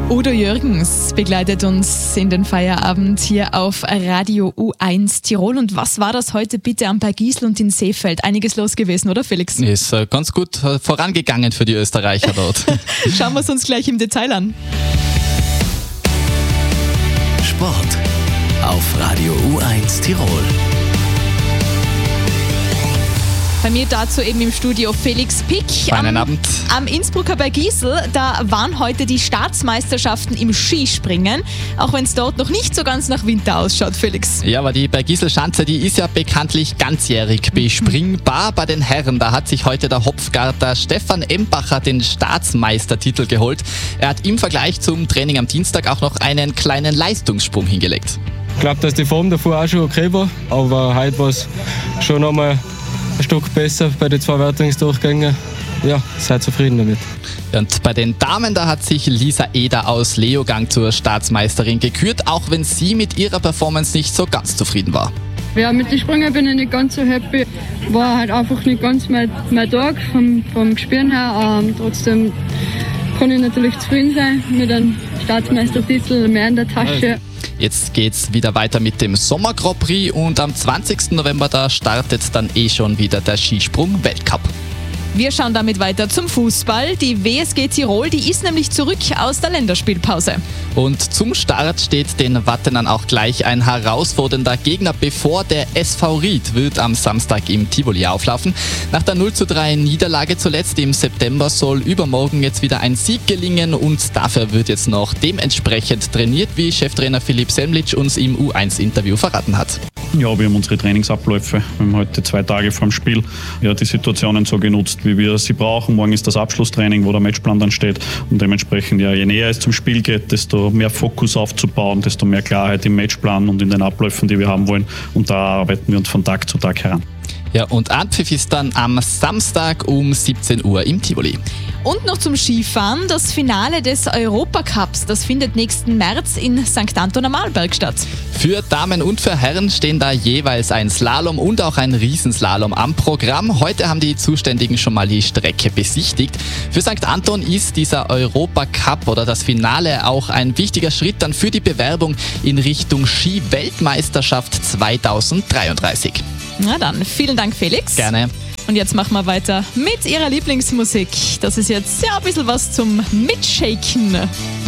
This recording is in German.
Udo Jürgens begleitet uns in den Feierabend hier auf Radio U1 Tirol. Und was war das heute bitte am Bergisel und in Seefeld? Einiges los gewesen, oder Felix? Ist ganz gut vorangegangen für die Österreicher dort. Schauen wir es uns gleich im Detail an. Sport auf Radio U1 Tirol. Bei mir dazu eben im Studio Felix Pick. Feinen Abend. Am Innsbrucker Bergisel, da waren heute die Staatsmeisterschaften im Skispringen, auch wenn es dort noch nicht so ganz nach Winter ausschaut, Felix. Ja, aber die Bergisel-Schanze, die ist ja bekanntlich ganzjährig bespringbar. Bei den Herren, da hat sich heute der Hopfgarter Stefan Embacher den Staatsmeistertitel geholt. Er hat im Vergleich zum Training am Dienstag auch noch einen kleinen Leistungssprung hingelegt. Ich glaube, dass die Form davor auch schon okay war, aber heute war es schon nochmal ein Stück besser bei den 2 Wertungsdurchgängen. Ja, seid zufrieden damit. Und bei den Damen, da hat sich Lisa Eder aus Leogang zur Staatsmeisterin gekürt, auch wenn sie mit ihrer Performance nicht so ganz zufrieden war. Ja, mit den Sprüngen bin ich nicht ganz so happy. War halt einfach nicht ganz mein Tag vom Gespielen her. Trotzdem kann ich natürlich zufrieden sein mit einem Staatsmeistertitel mehr in der Tasche. Jetzt geht's wieder weiter mit dem Sommer Grand Prix und am 20. November da startet dann schon wieder der Skisprung-Weltcup. Wir schauen damit weiter zum Fußball. Die WSG Tirol, die ist nämlich zurück aus der Länderspielpause. Und zum Start steht den Wattenern auch gleich ein herausfordernder Gegner bevor. Der SV Ried wird am Samstag im Tivoli auflaufen. Nach der 0:3 Niederlage zuletzt im September soll übermorgen jetzt wieder ein Sieg gelingen und dafür wird jetzt noch dementsprechend trainiert, wie Cheftrainer Philipp Semlitsch uns im U1-Interview verraten hat. Ja, wir haben unsere Trainingsabläufe. Wir haben heute 2 Tage vor dem Spiel die Situationen so genutzt, wie wir sie brauchen. Morgen ist das Abschlusstraining, wo der Matchplan dann steht. Und dementsprechend, je näher es zum Spiel geht, desto mehr Fokus aufzubauen, desto mehr Klarheit im Matchplan und in den Abläufen, die wir haben wollen. Und da arbeiten wir uns von Tag zu Tag heran. Ja, und Anpfiff ist dann am Samstag um 17 Uhr im Tivoli. Und noch zum Skifahren. Das Finale des Europacups, das findet nächsten März in St. Anton am Arlberg statt. Für Damen und für Herren stehen da jeweils ein Slalom und auch ein Riesenslalom am Programm. Heute haben die Zuständigen schon mal die Strecke besichtigt. Für St. Anton ist dieser Europacup oder das Finale auch ein wichtiger Schritt dann für die Bewerbung in Richtung Ski-Weltmeisterschaft 2033. Na dann, vielen Dank Felix. Gerne. Und jetzt machen wir weiter mit ihrer Lieblingsmusik. Das ist jetzt ein bisschen was zum Mitshaken.